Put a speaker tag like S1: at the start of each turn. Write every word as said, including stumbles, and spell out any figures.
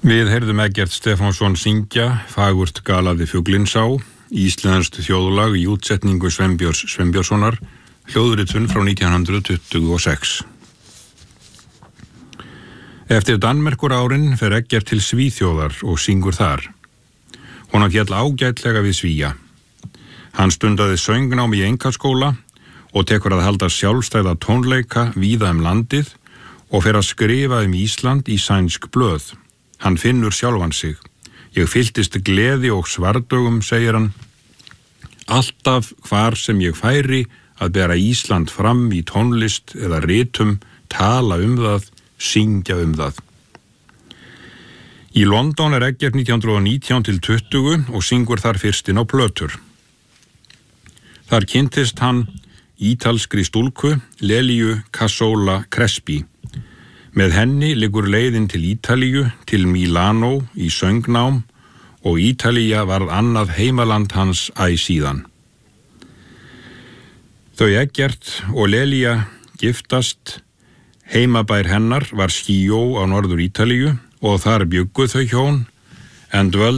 S1: Við heyrðum Eggert Stefánsson syngja Fagurt galaði fuglinn sá, íslenskt þjóðlag í útsetningu Sveinbjörns Sveinbjörnssonar, hljóðritun frá nítján hundruð tuttugu og sex. Eftir Danmerkur árin fer Eggert til Svíþjóðar og syngur þar. Honum féll ágætlega við Svíja. Hann stundaði söngnám í einkaskóla og tekur að halda sjálfstæða tónleika víða um landið og fer að skrifa um Ísland í sænsk blöð. Hann finnur sjálfan sig. Ég fylltist gleði og svardögum, segir hann. Alltaf hvar sem ég færi að bera Ísland fram í tónlist eða ritum, tala um það, syngja um það. Í London er Eggert nítján hundruð og nítján til tuttugu og syngur þar fyrstinn á plötur. Þar kynntist hann ítalskri stúlku, Lelíu Cassola Crespi. Með henni liggur leiðin til Ítalíu, til Milano í söngnám og Ítalía varð annað heimaland hans æ síðan. Þau Eggert og Lelía giftast, heimabær hennar var Skíó á norður Ítalíu og þar bjuggu þau hjón en dvöldu